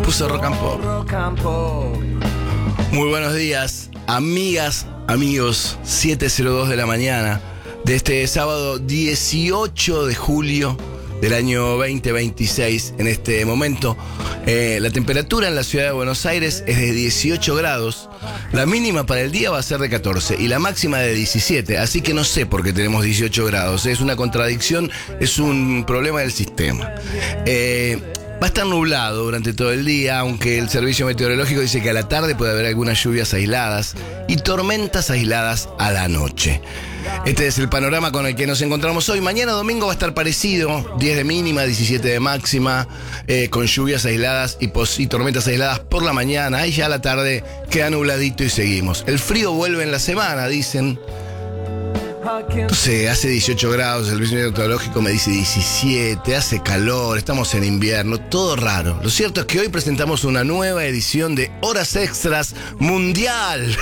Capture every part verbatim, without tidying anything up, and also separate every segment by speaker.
Speaker 1: puso rock and pop. Muy buenos días, amigas, amigos. siete cero dos de la mañana de este sábado dieciocho de julio del año veinte veintiséis. En este momento eh, la temperatura en la ciudad de Buenos Aires es de dieciocho grados. La mínima para el día va a ser de catorce y la máxima de diecisiete. Así que no sé por qué tenemos dieciocho grados. Es una contradicción, es un problema del sistema. Eh... Va a estar nublado durante todo el día, aunque el servicio meteorológico dice que a la tarde puede haber algunas lluvias aisladas y tormentas aisladas a la noche. Este es el panorama con el que nos encontramos hoy. Mañana domingo va a estar parecido, diez de mínima, diecisiete de máxima, eh, con lluvias aisladas y, pos- y tormentas aisladas por la mañana. Y ya a la tarde queda nubladito y seguimos. El frío vuelve en la semana, dicen. No sé, hace dieciocho grados, el servicio meteorológico me dice diecisiete, hace calor, estamos en invierno, todo raro. Lo cierto es que hoy presentamos una nueva edición de Horas Extras Mundial.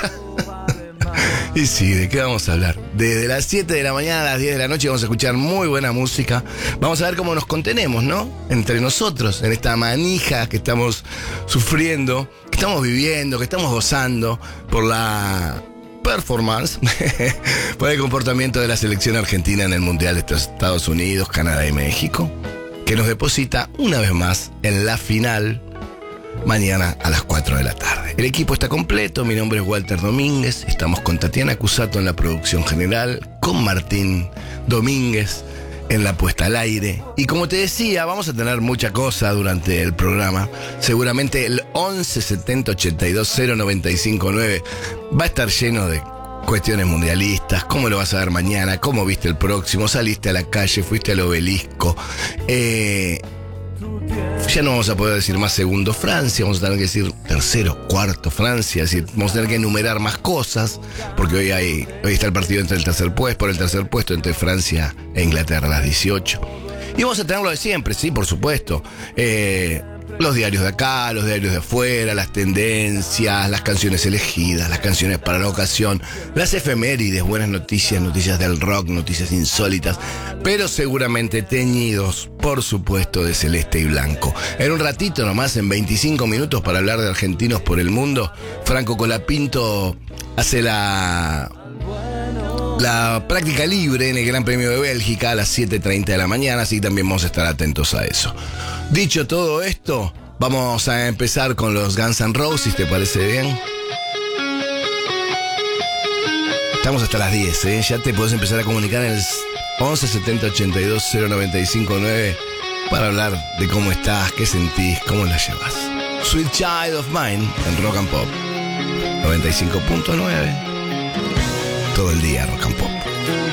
Speaker 1: Y sí, ¿de qué vamos a hablar? Desde las siete de la mañana a las diez de la noche vamos a escuchar muy buena música. Vamos a ver cómo nos contenemos, ¿no? Entre nosotros, en esta manija que estamos sufriendo, que estamos viviendo, que estamos gozando por la performance, por el comportamiento de la selección argentina en el Mundial de Estados Unidos, Canadá y México, que nos deposita una vez más en la final mañana a las cuatro de la tarde. El equipo está completo, mi nombre es Walter Domínguez, estamos con Tatiana Cusato en la producción general, con Martín Domínguez en la puesta al aire. Y como te decía, vamos a tener mucha cosa durante el programa. Seguramente el once setenta ochenta y dos cero noventa y cinco nueve va a estar lleno de cuestiones mundialistas. ¿Cómo lo vas a ver mañana? ¿Cómo viste el próximo? ¿Saliste a la calle? ¿Fuiste al obelisco? Eh... Ya no vamos a poder decir más segundo Francia, vamos a tener que decir tercero, cuarto Francia, es decir, vamos a tener que enumerar más cosas, porque hoy hay hoy está el partido entre el tercer puesto, por el tercer puesto entre Francia e Inglaterra a las dieciocho. Y vamos a tener lo de siempre, sí, por supuesto. Eh, los diarios de acá, los diarios de afuera, las tendencias, las canciones elegidas, las canciones para la ocasión, las efemérides, buenas noticias, noticias del rock, noticias insólitas, pero seguramente teñidos, por supuesto, de celeste y blanco. En un ratito nomás, en veinticinco minutos, para hablar de argentinos por el mundo, Franco Colapinto hace la... la práctica libre en el Gran Premio de Bélgica a las siete treinta de la mañana, así que también vamos a estar atentos a eso. Dicho todo esto, vamos a empezar con los Guns N' Roses, ¿te parece bien? Estamos hasta las diez, ¿eh? Ya te podés empezar a comunicar en el once setenta ochenta y dos cero noventa y cinco nueve para hablar de cómo estás, qué sentís, cómo la llevas. Sweet Child of Mine en Rock and Pop noventa y cinco punto nueve. Todo el día Rock and Pop.